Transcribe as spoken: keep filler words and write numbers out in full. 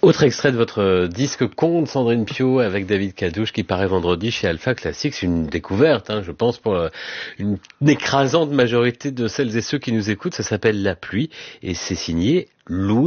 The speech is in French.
Autre extrait de votre disque Conte, Sandrine Piau, avec David Cadouche, qui paraît vendredi chez Alpha Classics. C'est une découverte, hein, je pense, pour une écrasante majorité de celles et ceux qui nous écoutent. Ça s'appelle La Pluie et c'est signé Louis.